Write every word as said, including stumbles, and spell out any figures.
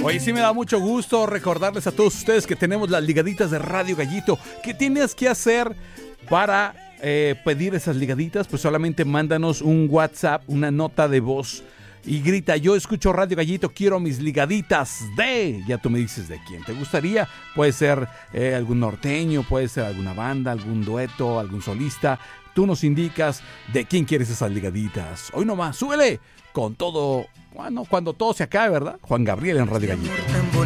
Oye, sí me da mucho gusto recordarles a todos ustedes que tenemos las ligaditas de Radio Gallito. ¿Qué tienes que hacer para eh, pedir esas ligaditas? Pues solamente mándanos un WhatsApp, una nota de voz y grita: yo escucho Radio Gallito, quiero mis ligaditas de... Ya tú me dices de quién te gustaría. Puede ser eh, algún norteño, puede ser alguna banda, algún dueto, algún solista. Tú nos indicas de quién quieres esas ligaditas. Hoy nomás, súbele con todo, bueno, cuando todo se acabe, ¿verdad? Juan Gabriel en Radio Gallito.